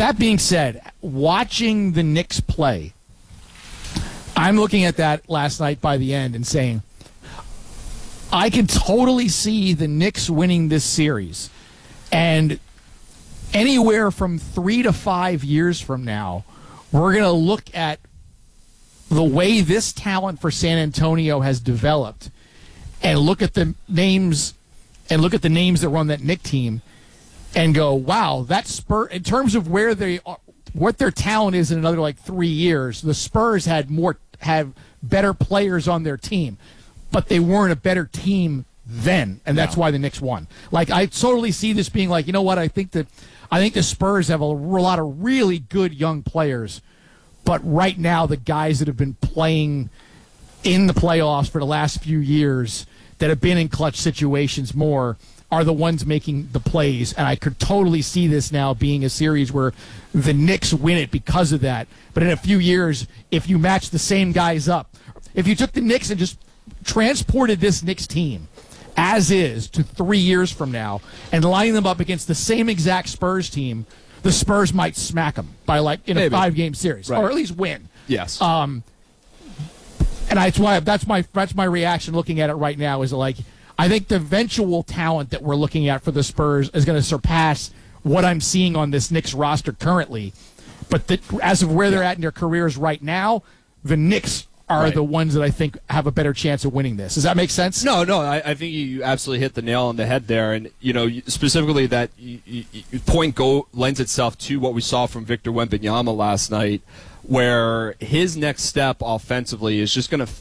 That being said, watching the Knicks play, I'm looking at that last night by the end and saying, I can totally see the Knicks winning this series. And anywhere from 3 to 5 years from now, we're going to look at the way this talent for San Antonio has developed and look at the names that run that Knick team and go, wow, that Spurs, in terms of where they are, what their talent is in another like 3 years, the Spurs have better players on their team, but they weren't a better team then, and that's why the Knicks won. Like, I totally see this being like, you know what, I think the Spurs have a lot of really good young players, but right now the guys that have been playing in the playoffs for the last few years that have been in clutch situations more are the ones making the plays, and I could totally see this now being a series where the Knicks win it because of that. But in a few years, if you match the same guys up, if you took the Knicks and just transported this Knicks team as is to 3 years from now and lining them up against the same exact Spurs team, the Spurs might smack them by in a 5-game series, or at least win. Yes. And that's my reaction looking at it right now is like, I think the eventual talent that we're looking at for the Spurs is going to surpass what I'm seeing on this Knicks roster currently. But as of where they're at in their careers right now, the Knicks are the ones that I think have a better chance of winning this. Does that make sense? No, I think you absolutely hit the nail on the head there. And, specifically that point lends itself to what we saw from Victor Wembanyama last night, where his next step offensively is just going to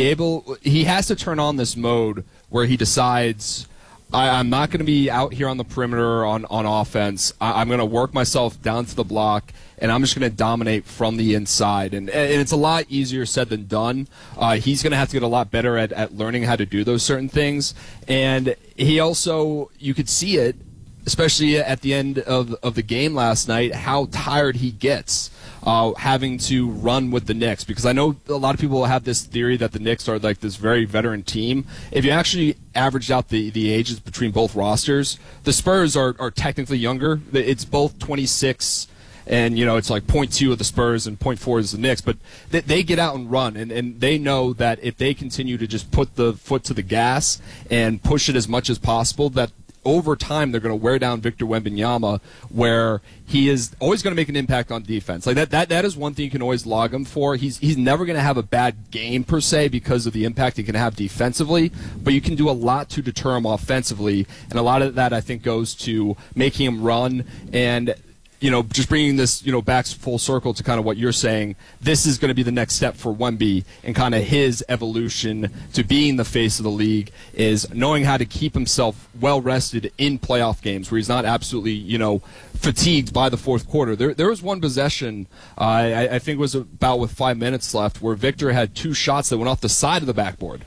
he has to turn on this mode where he decides, I'm not going to be out here on the perimeter on offense. I'm going to work myself down to the block, and I'm just going to dominate from the inside. And it's a lot easier said than done. He's going to have to get a lot better at learning how to do those certain things. And he also, you could see it, especially at the end of the game last night, how tired he gets having to run with the Knicks. Because I know a lot of people have this theory that the Knicks are like this very veteran team. If you actually averaged out the ages between both rosters, the Spurs are technically younger. It's both 26 and, it's like 0.2 of the Spurs and 0.4 is the Knicks. But they get out and run, and they know that if they continue to just put the foot to the gas and push it as much as possible, that over time they're going to wear down Victor Wembanyama, where he is always going to make an impact on defense. Like that is one thing you can always log him for. He's never going to have a bad game per se because of the impact he can have defensively, but you can do a lot to deter him offensively, and a lot of that I think goes to making him run and just bringing this, back full circle to kind of what you're saying. This is going to be the next step for Wemby, and kind of his evolution to being the face of the league is knowing how to keep himself well rested in playoff games where he's not absolutely, fatigued by the fourth quarter. There was one possession, I think it was about with 5 minutes left, where Victor had 2 shots that went off the side of the backboard.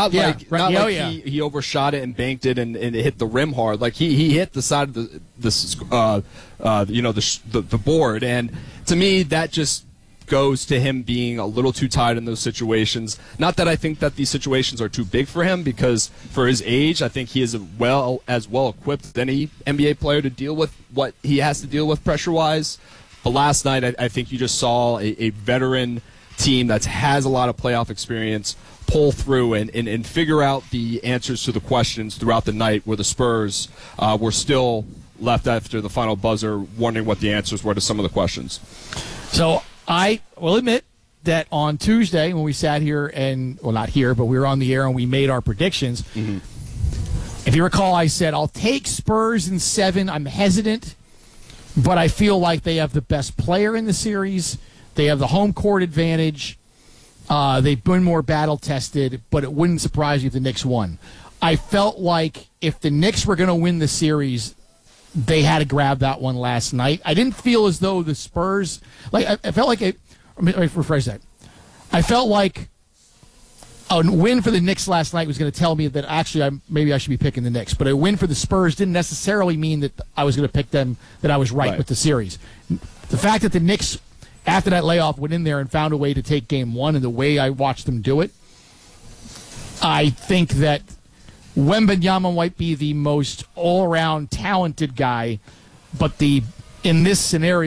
He overshot it and banked it and it hit the rim hard. Like he hit the side of the board, and to me that just goes to him being a little too tired in those situations. Not that I think that these situations are too big for him, because for his age, I think he is as well equipped as any NBA player to deal with what he has to deal with pressure-wise. But last night, I think you just saw a veteran team that has a lot of playoff experience pull through and figure out the answers to the questions throughout the night, where the Spurs were still left after the final buzzer wondering what the answers were to some of the questions. So I will admit that on Tuesday when we sat here not here, but we were on the air and we made our predictions, if you recall, I said, I'll take Spurs in 7. I'm hesitant, but I feel like they have the best player in the series. They have the home court advantage. They've been more battle-tested, but it wouldn't surprise you if the Knicks won. I felt like if the Knicks were going to win the series, they had to grab that one last night. I didn't feel as though the Spurs – I felt like – let me rephrase that. I felt like a win for the Knicks last night was going to tell me that actually maybe I should be picking the Knicks. But a win for the Spurs didn't necessarily mean that I was going to pick them, that I was right with the series. The fact that the Knicks – after that layoff, went in there and found a way to take game 1, and the way I watched them do it, I think that Wembanyama might be the most all-around talented guy, but in this scenario,